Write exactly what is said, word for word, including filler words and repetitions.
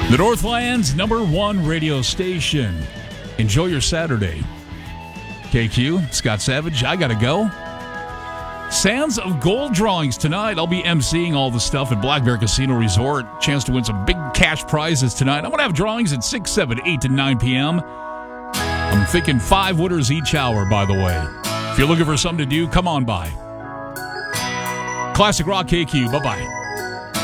The Northland's number one radio station. Enjoy your Saturday. K Q, Scott Savage, I gotta go. Sands of Gold drawings tonight. I'll be emceeing all the stuff at Black Bear Casino Resort. Chance to win some big cash prizes tonight. I'm going to have drawings at six, seven, eight, and nine p.m. I'm thinking five winners each hour, by the way. If you're looking for something to do, come on by. Classic Rock K Q. Bye-bye.